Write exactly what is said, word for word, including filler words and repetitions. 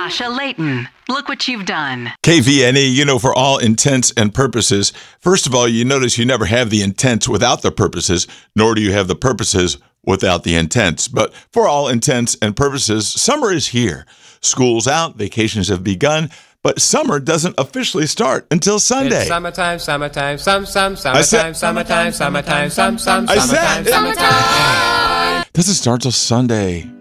Sasha Layton, look what you've done. K V N E, you know, for all intents and purposes. First of all, you notice you never have the intents without the purposes, nor do you have the purposes without the intents. But for all intents and purposes, summer is here. School's out, vacations have begun, but summer doesn't officially start until Sunday. It's summertime, summertime, some, some, I said- summertime, summertime, summertime, some, some, I summertime, said- summertime. Doesn't start till Sunday.